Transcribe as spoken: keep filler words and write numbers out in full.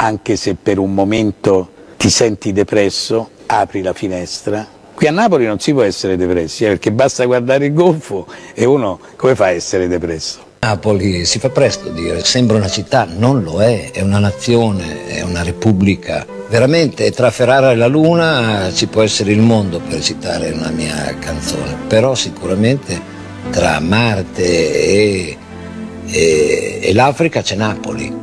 anche se per un momento ti senti depresso, apri la finestra. Qui a Napoli non si può essere depressi, eh, perché basta guardare il Golfo e uno come fa a essere depresso? Napoli si fa presto a dire, sembra una città, non lo è, è una nazione, è una repubblica. Veramente tra Ferrara e la Luna ci può essere il mondo, per citare una mia canzone, però sicuramente tra Marte e, e, e l'Africa c'è Napoli.